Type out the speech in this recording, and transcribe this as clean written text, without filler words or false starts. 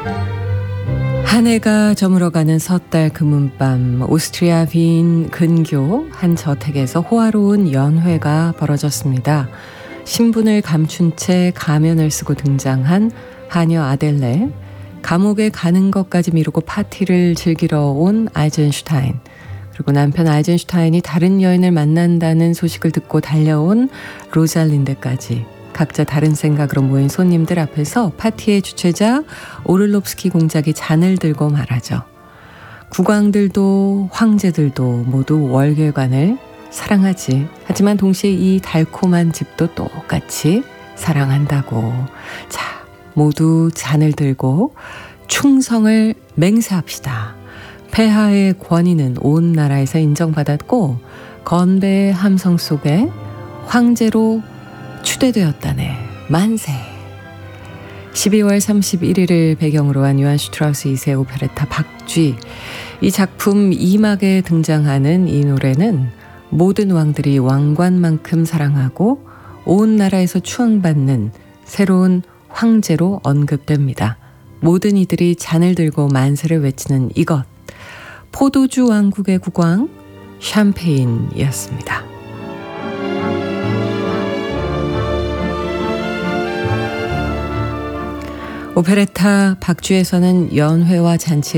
한 해가 저물어가는 섣달 금은밤, 오스트리아 빈 근교 한 저택에서 호화로운 연회가 벌어졌습니다. 신분을 감춘 채 가면을 쓰고 등장한 하녀 아델레, 감옥에 가는 것까지 미루고 파티를 즐기러 온 아이젠슈타인, 그리고 남편 아이젠슈타인이 다른 여인을 만난다는 소식을 듣고 달려온 로잘린드까지 각자 다른 생각으로 모인 손님들 앞에서 파티의 주최자 오를롭스키 공작이 잔을 들고 말하죠. 국왕들도 황제들도 모두 월계관을 사랑하지. 하지만 동시에 이 달콤한 집도 똑같이 사랑한다고. 자, 모두 잔을 들고 충성을 맹세합시다. 폐하의 권위는 온 나라에서 인정받았고 건배의 함성 속에 황제로 추대되었다네. 만세. 12월 31일을 배경으로 한 요한 슈트라우스 2세 오페레타 박쥐. 이 작품 2막에 등장하는 이 노래는 모든 왕들이 왕관만큼 사랑하고 온 나라에서 추앙받는 새로운 황제로 언급됩니다. 모든 이들이 잔을 들고 만세를 외치는 이것. 포도주 왕국의 국왕 샴페인이었습니다. 오페레타 박쥐에서는 연회와 잔치